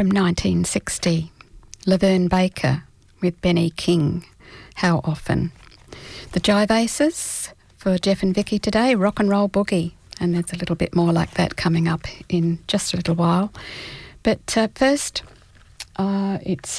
from 1960. Laverne Baker with Benny King, How Often. The Jive Aces for Jeff and Vicky today, Rock and Roll Boogie. And there's a little bit more like that coming up in just a little while. But first, it's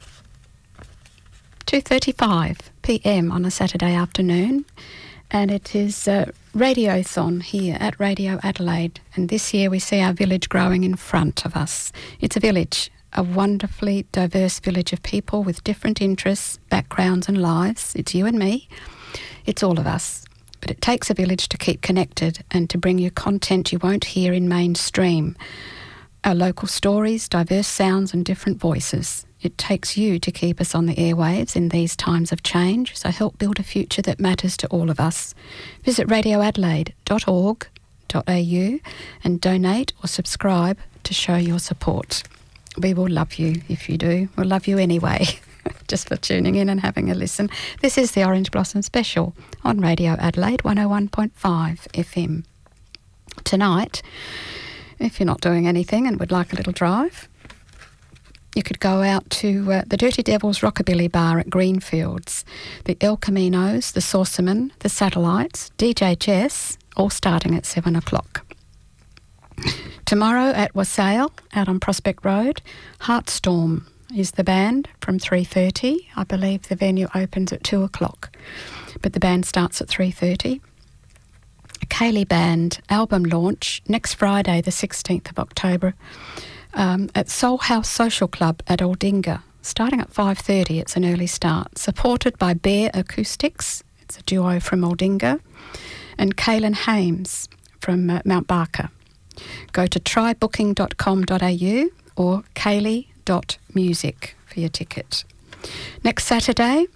2:35 p.m. on a Saturday afternoon, and it is Radiothon here at Radio Adelaide. And this year we see our village growing in front of us. It's a village, a wonderfully diverse village of people with different interests, backgrounds and lives. It's you and me. It's all of us. But it takes a village to keep connected and to bring you content you won't hear in mainstream. Our local stories, diverse sounds and different voices. It takes you to keep us on the airwaves in these times of change, so help build a future that matters to all of us. Visit radioadelaide.org.au and donate or subscribe to show your support. We will love you if you do. We'll love you anyway, just for tuning in and having a listen. This is the Orange Blossom Special on Radio Adelaide 101.5 FM. Tonight, if you're not doing anything and would like a little drive, you could go out to the Dirty Devils Rockabilly Bar at Greenfields, the El Caminos, the Saucerman, the Satellites, DJ Jess, all starting at 7 o'clock. Tomorrow at Wassail, out on Prospect Road, Heartstorm is the band from 3:30. I believe the venue opens at 2 o'clock, but the band starts at 3:30. A Kaylee Band album launch next Friday, the 16th of October, at Soul House Social Club at Aldinga, starting at 5:30. It's an early start. Supported by Bear Acoustics, it's a duo from Aldinga, and Kaylin Hames from Mount Barker. Go to trybooking.com.au or kaylee.music for your ticket. Next Saturday,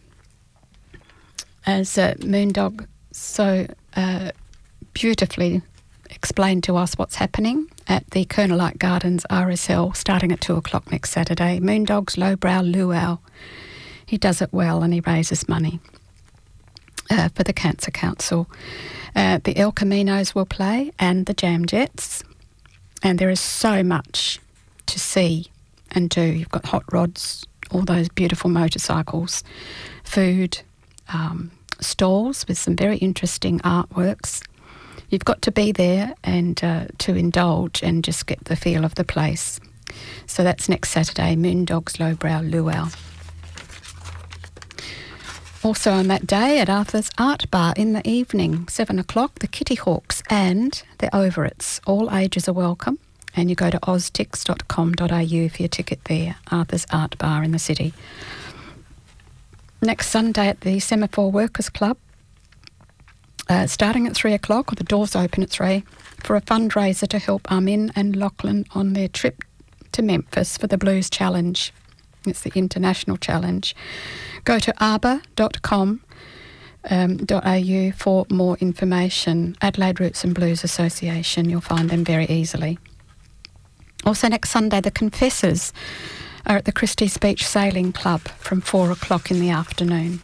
as Moondog so beautifully explained to us what's happening at the Kernelite Gardens RSL, starting at 2 o'clock next Saturday. Moondog's Lowbrow Luau. He does it well and he raises money for the Cancer Council. The El Caminos will play and the Jam Jets. And there is so much to see and do. You've got hot rods, all those beautiful motorcycles, food, stalls with some very interesting artworks. You've got to be there and to indulge and just get the feel of the place. So that's next Saturday, Moondog's Lowbrow Luau. Also on that day at Arthur's Art Bar in the evening, 7 o'clock, the Kitty Hawks and the Overits. All ages are welcome, and you go to oztix.com.au for your ticket there, Arthur's Art Bar in the city. Next Sunday at the Semaphore Workers Club, starting at 3 o'clock, or the doors open at 3, for a fundraiser to help Armin and Lachlan on their trip to Memphis for the Blues Challenge. It's the International Challenge. Go to arbor.com.au for more information. Adelaide Roots and Blues Association, you'll find them very easily. Also next Sunday, the Confessors are at the Christie's Beach Sailing Club from 4 o'clock in the afternoon.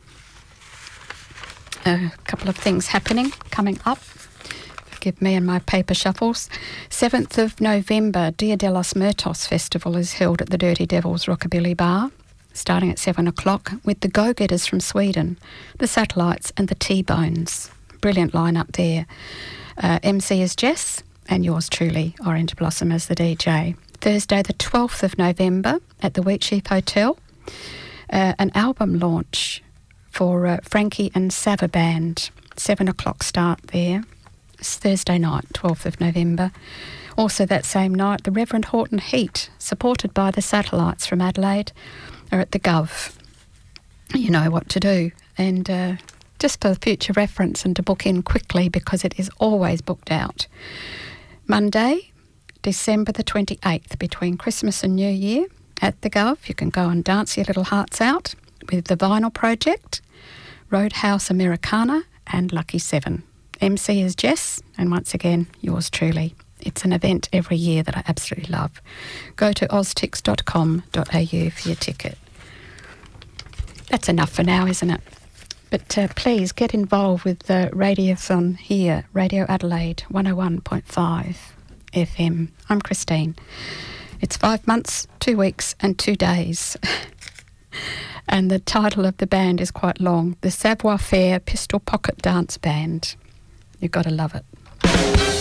A couple of things happening, coming up. Forgive me and my paper shuffles. 7th of November, Dia de los Muertos Festival is held at the Dirty Devils Rockabilly Bar, starting at 7 o'clock, with the Go-Getters from Sweden, the Satellites and the T-Bones. Brilliant lineup there. MC is Jess, and yours truly, Orange Blossom, as the DJ. Thursday the 12th of November at the Wheatsheaf Hotel, an album launch for Frankie and Sava Band. 7 o'clock start there. It's Thursday night, 12th of November. Also that same night, the Reverend Horton Heat, supported by the Satellites from Adelaide, are at the Gov. You know what to do. And just for future reference and to book in quickly, because it is always booked out. Monday, December the 28th, between Christmas and New Year, at the Gov. You can go and dance your little hearts out with the Vinyl Project, Roadhouse Americana and Lucky 7. MC is Jess, and once again, yours truly. It's an event every year that I absolutely love. Go to oztix.com.au for your ticket. That's enough for now, isn't it? But please get involved with the Radiothon here, Radio Adelaide 101.5 FM. I'm Christine. It's 5 months, 2 weeks and 2 days. And the title of the band is quite long. The Savoir Faire Pistol Pocket Dance Band. You've got to love it.